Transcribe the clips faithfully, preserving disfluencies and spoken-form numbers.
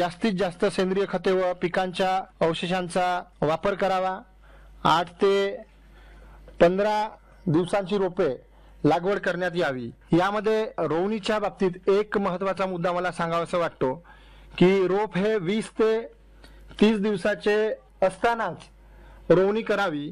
जास्तीत जास्त सेंद्रिय खते व पिकांच्या अवशेषांचा वापर करावा। आठ ते पंधरा दिवसांची रोपे लागवड करण्यात यावी। यामध्ये रोवणीच्या बाबतीत एक महत्त्वाचा मुद्दा मला सांगावासा वाटतो की रोप हे वीस ते तीस दिवसाचे असतानाच रोवणी करावी।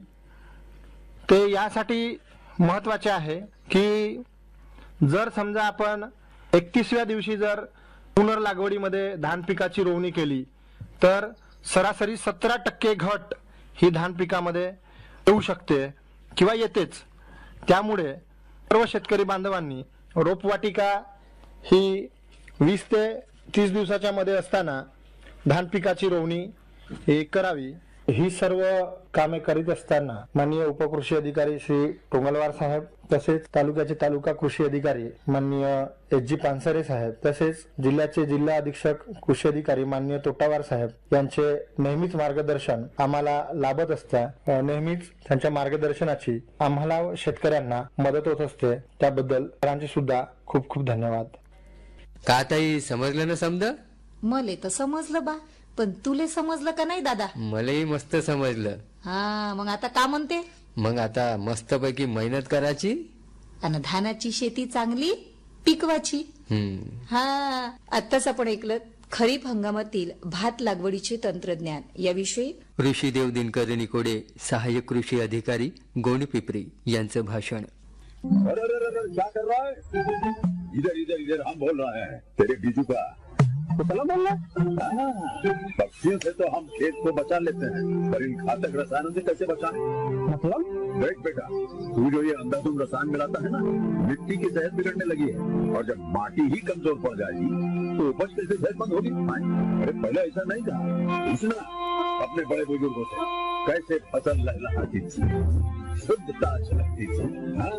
ते यासाठी महत्त्वाचे आहे की जर समजा आपण एकतीसव्या दिवशी जर पुनर्लागवडीमध्ये धान पिकाची रोवणी केली तर सरासरी सतरा टक्के घट ही धान पिकामध्ये येऊ शकते किंवा येतेच। त्यामुळे सर्व शेतकरी बांधवांनी रोपवाटिका ही वीस ते तीस दिवसाच्या मध्ये असताना धान पिकाची रोवणी हे करावी। ही सर्व कामे करीत असताना माननीय उपकृषी अधिकारी श्री टोंगलवार साहेब तसेच तालुक्याचे तालुका कृषी अधिकारी माननीय एच जी पानसरे साहेब तसेच जिल्ह्याचे जिल्हा अधीक्षक कृषी अधिकारी माननीय तोटावार साहेब यांचे नेहमीच मार्गदर्शन आम्हाला लाभत असते। नेहमीच त्यांच्या मार्गदर्शनाची आम्हाला शेतकऱ्यांना मदत होत असते। त्याबद्दल सरांचे सुद्धा खूप खूप धन्यवाद। का ताई समजलं ना समजा? मले तर समजलं बा, पण तुले समजलं का नाही दादा? मलाही मस्त समजलं। हा मग आता का म्हणते? मग आता मस्तपैकी मेहनत करायची आणि धानाची शेती चांगली पिकवाची। हम्म हा आताच आपण ऐकलं खरीप हंगामातील भात लागवडीचे तंत्रज्ञान याविषयी ऋषीदेव दिनकर निकोडे सहाय्यक कृषी अधिकारी गोंडपिपरी यांचं भाषण। अरे अरे अरे क्या कर रहा है? इधर इधर इधर हम बोल रहे हैं तेरे बीजू का। तो चलो बोल रहे पक्षियों से तो हम खेत को बचा लेते हैं, पर इन घातक रसायनों से कैसे बचाएं? मतलब देख बेटा, तू जो ये अंधाधुंध रसायन मिलाता है ना, मिट्टी की सेहत बिगड़ने लगी है और जब माटी ही कमजोर पड़ जाएगी तो उपज कैसे सेहतमंद होगी? अरे पहले ऐसा नहीं था, पूछना अपने बड़े बुजुर्गों से कैसे फसल लहलहाती थी, शुद्धता झलकती थी।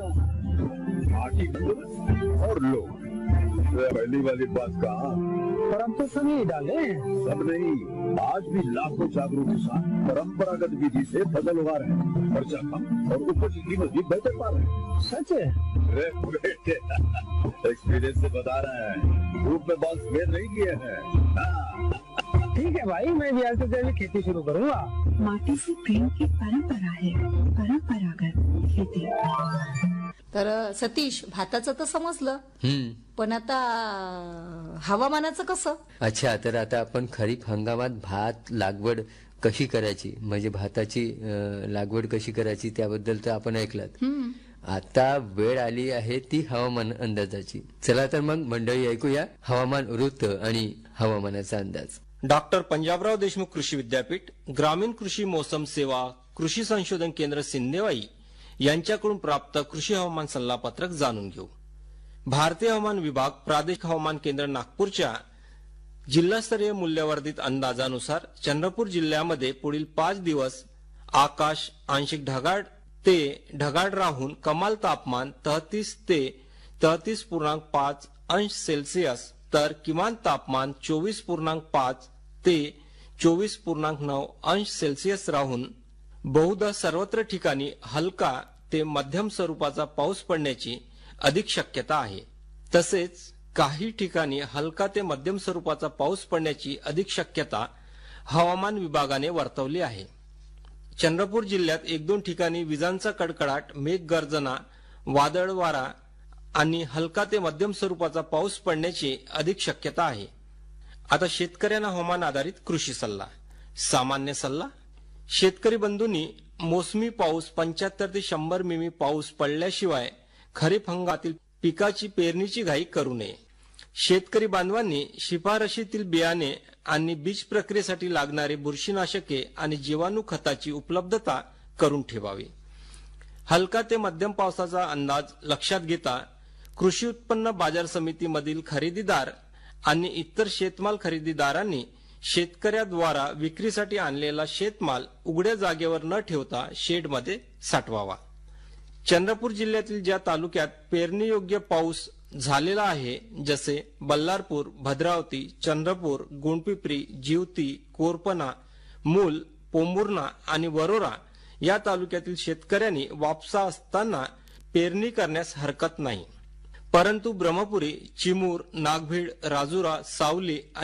माटी तंदुरुस्त और लोग पहली वाली बात कहा, पर हम तो सभी डाले। सब नहीं, आज भी लाखों जागरूक किसान परंपरागत विधि से फसल उगा रहे हैं, खर्चा कम और उपज की कीमत भी बेहतर पा रहे हैं। सच है? अरे बेटे एक्सपीरियंस से बता रहे हैं, धूप में बाल सफेद नहीं किए हैं। ठीक है भाई, मैं भी आज से जैविक खेती शुरू करूँगा। माटी से प्रेम की परंपरा है, परंपरागत खेती। तर सतीश भाताचं तर समजलं, हम्म पण आता हवामानाचं कसं? अच्छा, तर आता आपण खरीप हंगामात भात लागवड कशी करायची म्हणजे भाताची अं, लागवड कशी करायची त्याबद्दल तर आपण ऐकलात। आता वेळ आली आहे ती हवामान अंदाजाची। चला तर मग मंडळी ऐकूया हवामान वृत्त आणि हवामानाचा अंदाज। डॉक्टर पंजाबराव देशमुख कृषी विद्यापीठ, ग्रामीण कृषी मौसम सेवा, कृषी संशोधन केंद्र सिंदेवाई यांच्याकडून प्राप्त कृषी हवामान सल्लापत्रक जाणून घेऊ। भारतीय हवामान विभाग प्रादेशिक हवामान केंद्र नागपूरच्या जिल्हास्तरीय मूल्यवर्धित अंदाजानुसार चंद्रपूर जिल्ह्यामध्ये पुढील पाच दिवस आकाश आंशिक ढगाळ ते ढगाळ राहून कमाल तापमान तेहतीस ते तेहतीस पूर्णांक पाच अंश सेल्सिअस तर किमान तापमान चोवीस पूर्णांक पाच ते चोवीस पूर्णांक नऊ अंश सेल्सिअस राहून बहुधा सर्वत्र ठिकाणी हलका ते मध्यम स्वरूपाचा पाऊस पडण्याची अधिक शक्यता आहे। तसेच काही ठिकाणी हलका ते मध्यम स्वरूपाचा पाऊस पडण्याची अधिक शक्यता हवामान विभागाने वर्तवली आहे। चंद्रपूर जिल्ह्यात एक दोन ठिकाणी विजांचा कडकडाट, मेघगर्जना, वादळ वारा आणि हलका ते मध्यम स्वरूपाचा पाऊस पडण्याची अधिक शक्यता आहे। आता शेतकऱ्यांना हवामान आधारित कृषी सल्ला। सामान्य सल्ला, शेतकरी बंधूंनी मोसमी पाऊस पंच्याहत्तर ते शंभर मिमी पाऊस पडल्याशिवाय खरीप हंगामातील पिकाची पेरणीची घाई करू नये। शेतकरी बांधवांनी शिफारशीतील बियाणे आणि बीज प्रक्रियेसाठी लागणारे बुरशीनाशके आणि जीवाणू खताची उपलब्धता करून ठेवावी। हलका ते मध्यम पावसाचा अंदाज लक्षात घेता कृषी उत्पन्न बाजार समितीमधील खरेदीदार आणि इतर शेतमाल खरेदीदारांनी शेतकऱ्याद्वारा विक्रीसाठी आणलेला शेतमाल उघड्या जागेवर न ठेवता शेडमध्ये साठवावा। चंद्रपूर जिल्ह्यातील ज्या तालुक्यात पेरणीयोग्य पाऊस झालेला आहे जसे बल्लारपूर, भद्रावती, चंद्रपूर, गोंडपिपरी, जिवती, कोरपना, मूल, पोंभुर्णा आणि वरोरा या तालुक्यातील शेतकऱ्यांनी वापसा असताना पेरणी करण्यास हरकत नाही। परंतु ब्रह्मपुरी, चिमूर, नागभीड, राजुरा, सावली